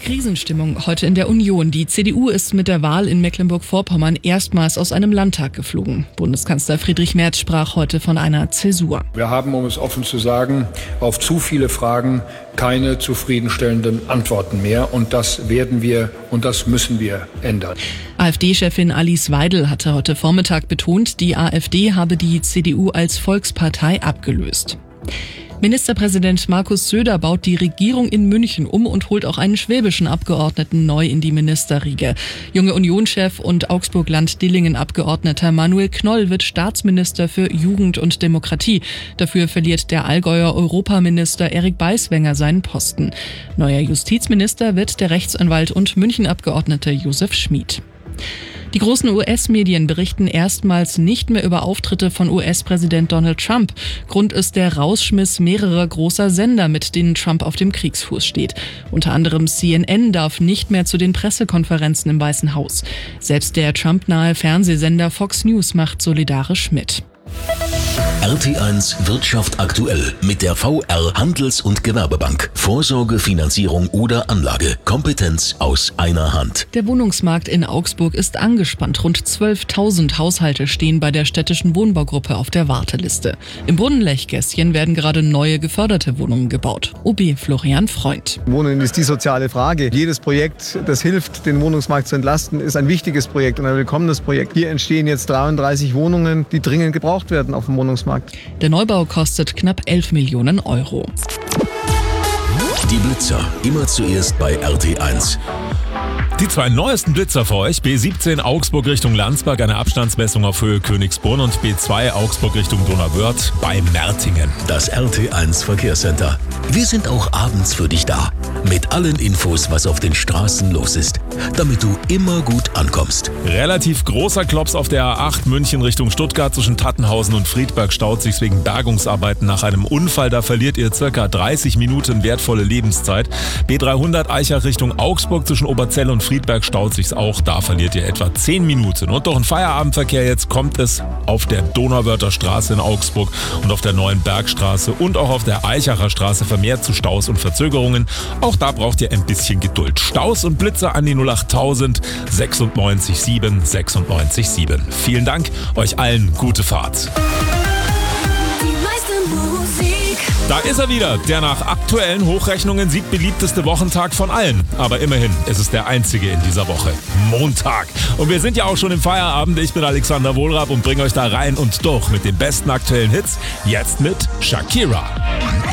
Krisenstimmung heute in der Union. Die CDU ist mit der Wahl in Mecklenburg-Vorpommern erstmals aus einem Landtag geflogen. Bundeskanzler Friedrich Merz sprach heute von einer Zäsur. Wir haben, um es offen zu sagen, auf zu viele Fragen keine zufriedenstellenden Antworten mehr. Und das werden wir und das müssen wir ändern. AfD-Chefin Alice Weidel hatte heute Vormittag betont, die AfD habe die CDU als Volkspartei abgelöst. Ministerpräsident Markus Söder baut die Regierung in München um und holt auch einen schwäbischen Abgeordneten neu in die Ministerriege. Junge Union-Chef und Augsburg-Land-Dillingen-Abgeordneter Manuel Knoll wird Staatsminister für Jugend und Demokratie. Dafür verliert der Allgäuer Europaminister Erik Beiswenger seinen Posten. Neuer Justizminister wird der Rechtsanwalt und München-Abgeordnete Josef Schmid. Die großen US-Medien berichten erstmals nicht mehr über Auftritte von US-Präsident Donald Trump. Grund ist der Rausschmiss mehrerer großer Sender, mit denen Trump auf dem Kriegsfuß steht. Unter anderem CNN darf nicht mehr zu den Pressekonferenzen im Weißen Haus. Selbst der Trump-nahe Fernsehsender Fox News macht solidarisch mit. RT1 Wirtschaft aktuell mit der VR Handels- und Gewerbebank. Vorsorge, Finanzierung oder Anlage. Kompetenz aus einer Hand. Der Wohnungsmarkt in Augsburg ist angespannt. Rund 12.000 Haushalte stehen bei der städtischen Wohnbaugruppe auf der Warteliste. Im Brunnenlechgässchen werden gerade neue geförderte Wohnungen gebaut. OB Florian Freund. Wohnen ist die soziale Frage. Jedes Projekt, das hilft, den Wohnungsmarkt zu entlasten, ist ein wichtiges Projekt und ein willkommenes Projekt. Hier entstehen jetzt 33 Wohnungen, die dringend gebraucht werden auf dem Wohnungsmarkt. Der Neubau kostet knapp 11 Millionen Euro. Die Blitzer, immer zuerst bei RT1. Die zwei neuesten Blitzer für euch. B17 Augsburg Richtung Landsberg, eine Abstandsmessung auf Höhe Königsbrunn, und B2 Augsburg Richtung Donauwörth bei Mertingen. Das RT1 Verkehrscenter. Wir sind auch abends für dich da. Mit allen Infos, was auf den Straßen los ist, damit du immer gut ankommst. Relativ großer Klops auf der A8 München Richtung Stuttgart. Zwischen Tattenhausen und Friedberg staut sich wegen Bergungsarbeiten nach einem Unfall. Da verliert ihr circa 30 Minuten wertvolle Lebenszeit. B300 Eichach Richtung Augsburg zwischen Oberzell und Friedberg staut sich's auch. Da verliert ihr etwa 10 Minuten. Und durch den Feierabendverkehr jetzt kommt es auf der Donauwörther Straße in Augsburg und auf der Neuen Bergstraße und auch auf der Eichacher Straße vermehrt zu Staus und Verzögerungen. Auch da braucht ihr ein bisschen Geduld. Staus und Blitzer an die 08000 96 7 96 7. Vielen Dank, euch allen gute Fahrt. Da ist er wieder, der nach aktuellen Hochrechnungen siegbeliebteste Wochentag von allen. Aber immerhin, es ist der einzige in dieser Woche. Montag. Und wir sind ja auch schon im Feierabend. Ich bin Alexander Wohlrab und bringe euch da rein und durch mit den besten aktuellen Hits. Jetzt mit Shakira.